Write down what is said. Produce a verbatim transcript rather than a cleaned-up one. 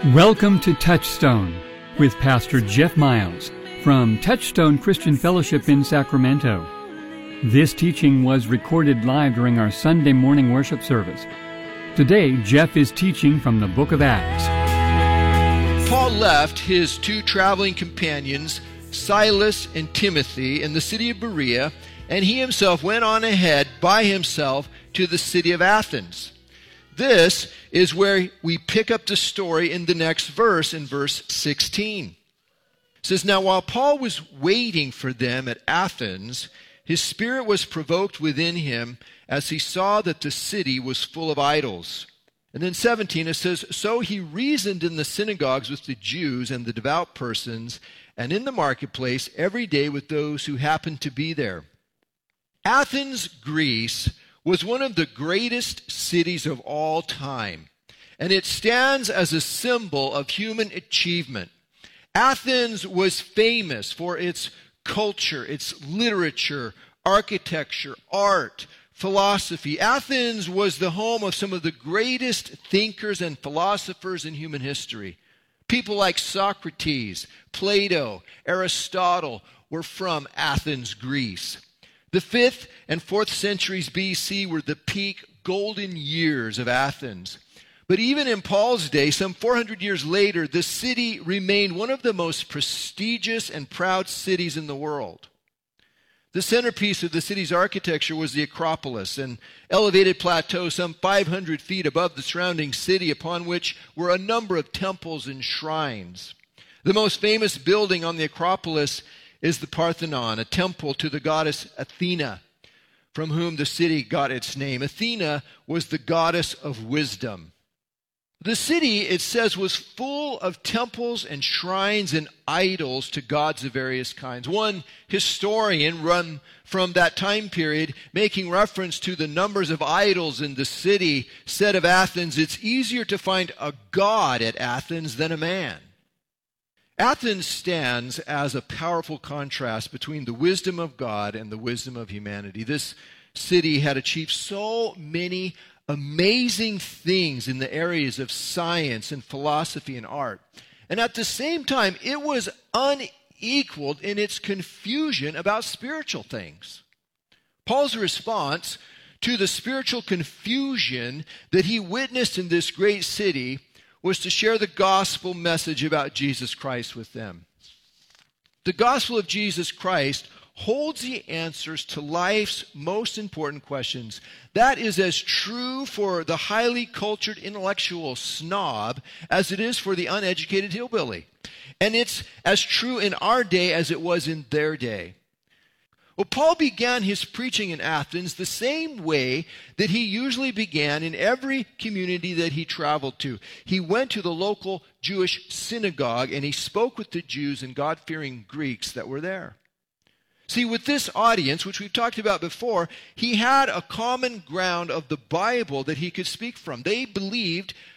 Welcome to Touchstone with Pastor Jeff Miles from Touchstone Christian Fellowship in Sacramento. This teaching was recorded live during our Sunday morning worship service. Today, Jeff is teaching from the book of Acts. Paul left his two traveling companions, Silas and Timothy, in the city of Berea, and he himself went on ahead by himself to the city of Athens. This is where we pick up the story in the next verse, in verse sixteen. It says, "Now while Paul was waiting for them at Athens, his spirit was provoked within him as he saw that the city was full of idols." And then seventeen, it says, "So he reasoned in the synagogues with the Jews and the devout persons, and in the marketplace every day with those who happened to be there." Athens, Greece, was one of the greatest cities of all time, and it stands as a symbol of human achievement. Athens was famous for its culture, its literature, architecture, art, philosophy. Athens was the home of some of the greatest thinkers and philosophers in human history. People like Socrates, Plato, Aristotle were from Athens, Greece. The fifth and fourth centuries B C were the peak golden years of Athens. But even in Paul's day, some four hundred years later, the city remained one of the most prestigious and proud cities in the world. The centerpiece of the city's architecture was the Acropolis, an elevated plateau some five hundred feet above the surrounding city, upon which were a number of temples and shrines. The most famous building on the Acropolis is the Parthenon, a temple to the goddess Athena, from whom the city got its name. Athena was the goddess of wisdom. The city, it says, was full of temples and shrines and idols to gods of various kinds. One historian run from that time period, making reference to the numbers of idols in the city, said of Athens, "It's easier to find a god at Athens than a man." Athens stands as a powerful contrast between the wisdom of God and the wisdom of humanity. This city had achieved so many amazing things in the areas of science and philosophy and art. And at the same time, it was unequaled in its confusion about spiritual things. Paul's response to the spiritual confusion that he witnessed in this great city was to share the gospel message about Jesus Christ with them. The gospel of Jesus Christ holds the answers to life's most important questions. That is as true for the highly cultured intellectual snob as it is for the uneducated hillbilly. And it's as true in our day as it was in their day. Well, Paul began his preaching in Athens the same way that he usually began in every community that he traveled to. He went to the local Jewish synagogue and he spoke with the Jews and God-fearing Greeks that were there. See, with this audience, which we've talked about before, he had a common ground of the Bible that he could speak from. They believed